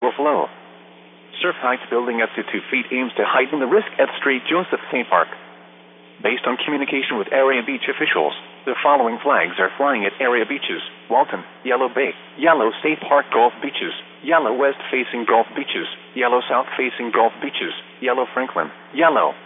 will flow. Surf heights building up to 2 feet aims to heighten the risk at St. Joseph St. Park. Based on communication with area beach officials, the following flags are flying at area beaches: Walton, Yellow Bay, Yellow State Park Gulf Beaches, Yellow West facing Gulf Beaches, Yellow South facing Gulf Beaches, Yellow Franklin, Yellow.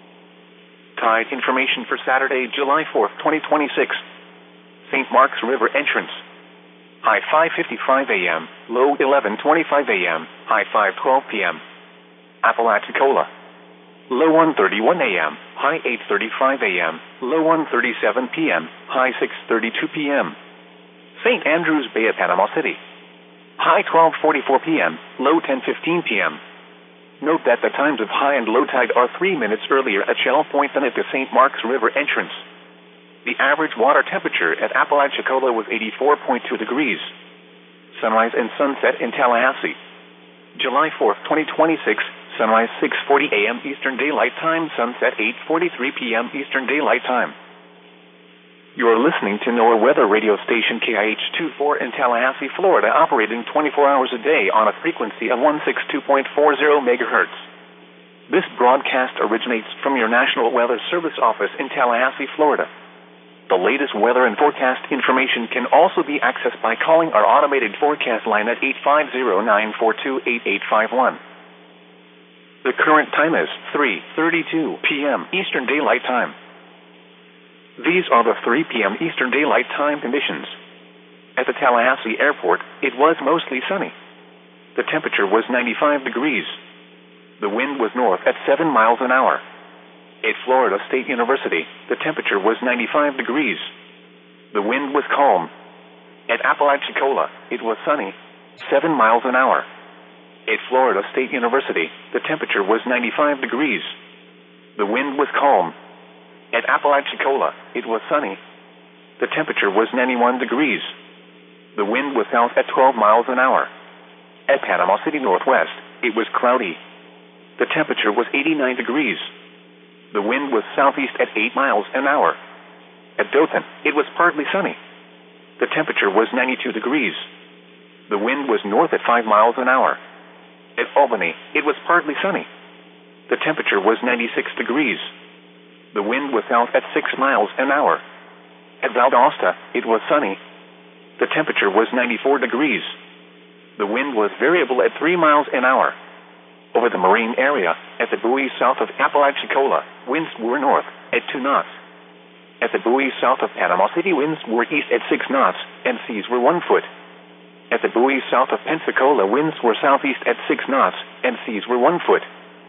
Tide information for Saturday, July 4th, 2026. St. Mark's River entrance. High 5:55 a.m., low 11:25 a.m., high 5:12 p.m. Apalachicola. Low 1:31 a.m., high 8:35 a.m., low 1:37 p.m., high 6:32 p.m. St. Andrews Bay at Panama City. High 12:44 p.m., low 10:15 p.m. Note that the times of high and low tide are 3 minutes earlier at Shell Point than at the St. Mark's River entrance. The average water temperature at Apalachicola was 84.2 degrees. Sunrise and sunset in Tallahassee. July 4th, 2026, sunrise 6:40 a.m. Eastern Daylight Time, sunset 8:43 p.m. Eastern Daylight Time. You are listening to NOAA weather radio station KIH-24 in Tallahassee, Florida, operating 24 hours a day on a frequency of 162.40 megahertz. This broadcast originates from your National Weather Service office in Tallahassee, Florida. The latest weather and forecast information can also be accessed by calling our automated forecast line at 850-942-8851. The current time is 3:32 p.m. Eastern Daylight Time. These are the 3 p.m. Eastern Daylight Time conditions. At the Tallahassee Airport, it was mostly sunny. The temperature was 95 degrees. The wind was north at 7 miles an hour. At Florida State University, the temperature was 95 degrees. The wind was calm. At Apalachicola, it was sunny, 7 miles an hour. At Florida State University, the temperature was 95 degrees. The wind was calm. At Apalachicola, it was sunny. The temperature was 91 degrees. The wind was south at 12 miles an hour. At Panama City Northwest, it was cloudy. The temperature was 89 degrees. The wind was southeast at 8 miles an hour. At Dothan, it was partly sunny. The temperature was 92 degrees. The wind was north at 5 miles an hour. At Albany, it was partly sunny. The temperature was 96 degrees. The wind was south at 6 miles an hour. At Valdosta, it was sunny. The temperature was 94 degrees. The wind was variable at 3 miles an hour. Over the marine area, at the buoy south of Apalachicola, winds were north at 2 knots. At the buoy south of Panama City, winds were east at 6 knots, and seas were 1 foot. At the buoy south of Pensacola, winds were southeast at 6 knots, and seas were 1 foot.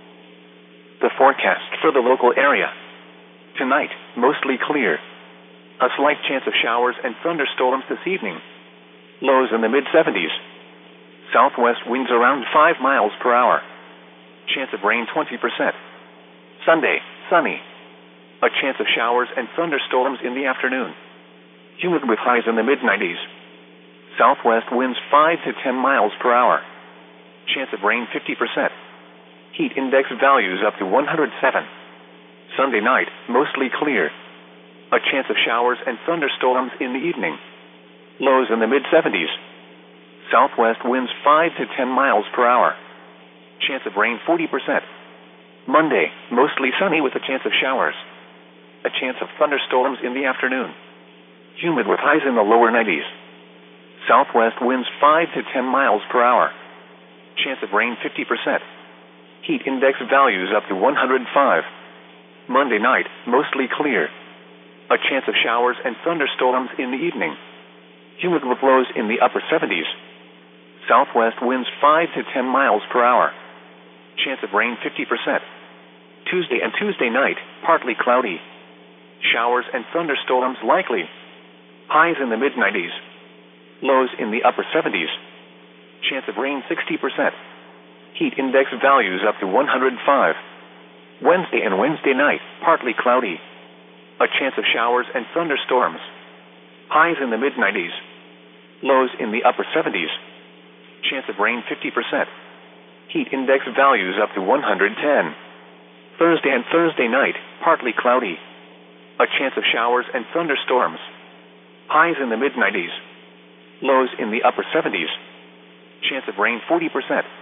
The forecast for the local area. Tonight, mostly clear. A slight chance of showers and thunderstorms this evening. Lows in the mid-70s. Southwest winds around 5 miles per hour. Chance of rain 20%. Sunday, sunny. A chance of showers and thunderstorms in the afternoon. Humid with highs in the mid-90s. Southwest winds 5 to 10 miles per hour. Chance of rain 50%. Heat index values up to 107. Sunday night, mostly clear. A chance of showers and thunderstorms in the evening. Lows in the mid-70s. Southwest winds 5 to 10 miles per hour. Chance of rain 40%. Monday, mostly sunny with a chance of showers. A chance of thunderstorms in the afternoon. Humid with highs in the lower 90s. Southwest winds 5 to 10 miles per hour. Chance of rain 50%. Heat index values up to 105. Monday night, mostly clear. A chance of showers and thunderstorms in the evening. Humid with lows in the upper 70s. Southwest winds 5 to 10 miles per hour. Chance of rain 50%. Tuesday and Tuesday night, partly cloudy. Showers and thunderstorms likely. Highs in the mid-90s. Lows in the upper 70s. Chance of rain 60%. Heat index values up to 105. Wednesday and Wednesday night, partly cloudy. A chance of showers and thunderstorms. Highs in the mid-90s. Lows in the upper 70s. Chance of rain 50%. Heat index values up to 110. Thursday and Thursday night, partly cloudy. A chance of showers and thunderstorms. Highs in the mid-90s. Lows in the upper 70s. Chance of rain 40%.